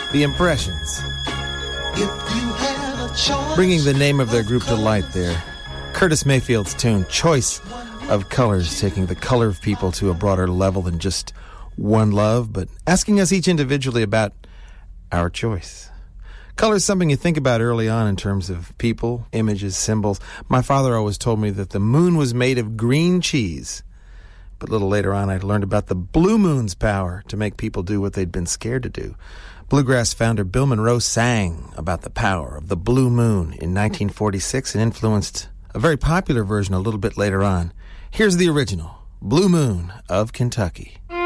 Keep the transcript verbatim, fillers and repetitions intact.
The Impressions. If you had a choice, bringing the name of their group to light there. Curtis Mayfield's tune, Choice of Colors, taking the color of people to a broader level than just one love, but asking us each individually about our choice. Color is something you think about early on in terms of people, images, symbols. My father always told me that the moon was made of green cheese. But a little later on, I learned about the blue moon's power to make people do what they'd been scared to do. Bluegrass founder Bill Monroe sang about the power of the blue moon in nineteen forty-six and influenced a very popular version a little bit later on. Here's the original, Blue Moon of Kentucky.